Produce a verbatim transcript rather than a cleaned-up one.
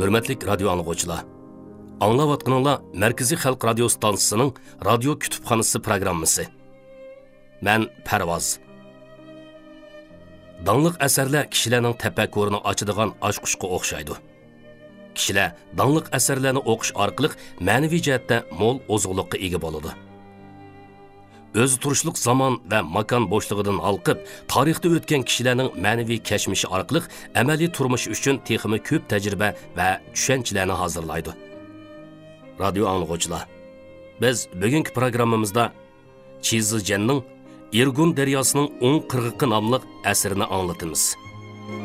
Hürmetlik radyo anlıqçılar. Anlavatqınınla Merkezi Xalq Radio Stansiyasının Radio Kütüpxanası programması. Mən Pərvaz. Danlıq əsərlər kişilərin təpəkkürünü açıdığan aşquşqa oxşaydı. Kişilər danlıq əsərlərini oxuş arqılıq mənəvi cəhətdə mol ozuqluqqa ega boladı. Öz turuşluq zaman və makan boşluğundan alqıb, tarixdə ötən kişilərin mənəvi kəşmişi arqılıq əməli turmuş üçün teximi köp təcrübə və düşənçilərini hazırlaydı. Radio anlıqçılar, biz bugünkü proqramımızda Çizilcenin Irgun Deryasının on qırğıqı namlıq əsərini anlatımız.